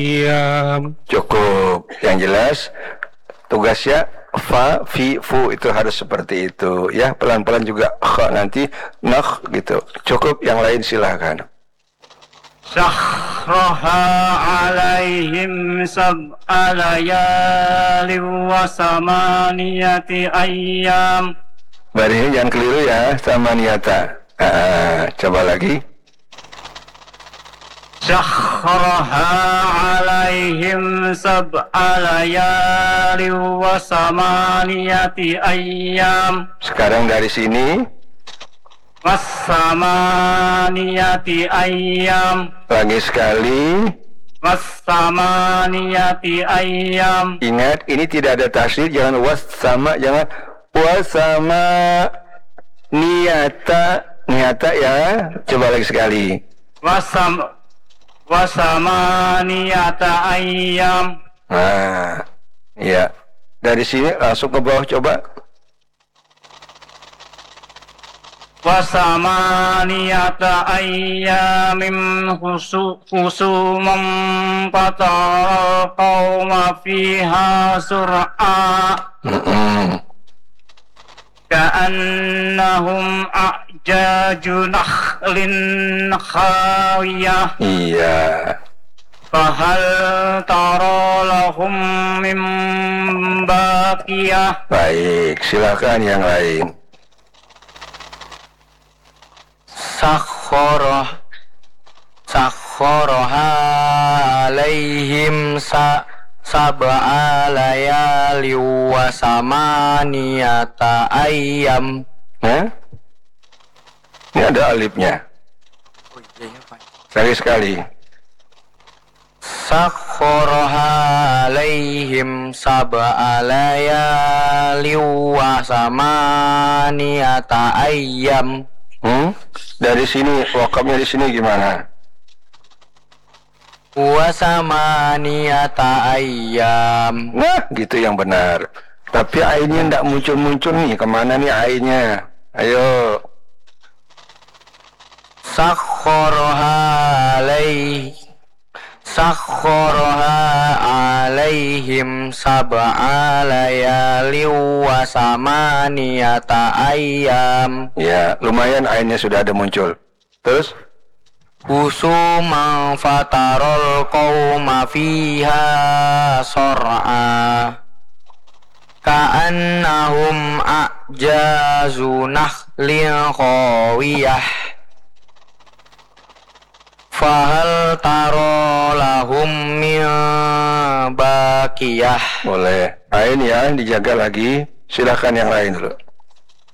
Cukup. Yang jelas tugasnya fa, fi, fu itu harus seperti itu. Ya, pelan-pelan juga kha nanti nakh gitu. Cukup, yang lain silahkan. سخرها عليهم 7 ليال وثمانية أيام. Barisnya jangan keliru ya, sama niata. Coba lagi. سخرها عليهم 7 ليال وثمانية أيام. Sekarang dari sini. Wassamaniyati ayyam. Lagi sekali. Wassamaniyati ayyam. Ingat, ini tidak ada tasydid, jangan wassama, jangan wasama niata ya. Coba lagi sekali. Wassamaniyata ayyam. Nah, ya. Dari sini langsung ke bawah coba. Wasamaniyata ayyamin khusuman fatara qawma fiha sur'a ka'annahum a'jaju nakhlin khawiyah. Iya. Fahal tara lahum min baqiyah. Baik, silakan yang lain. Sakharaha alaihim sab'a layali wa samaniyata ayyam. Ini ada alifnya. Sekali-sekali. Sakharaha alaihim sab'a layali wa samaniyata ayyam. Dari sini, wakafnya di sini gimana? Wasamaniyata ayyam. Nah, gitu yang benar. Tapi ainnya tidak muncul-muncul nih. Kemana nih ainnya? Ayo. Sakharaha alaihim sab'a layali wa samaniyata ayyam. Ya, lumayan ainnya sudah ada muncul. Terus? Husuman fatarol qawma fiha sur'a ka'annahum a'jazu nakhlin khawiyah. Fahal taro lahum min baqiyah. Boleh. Ain ya, dijaga lagi. Silakan yang lain dulu.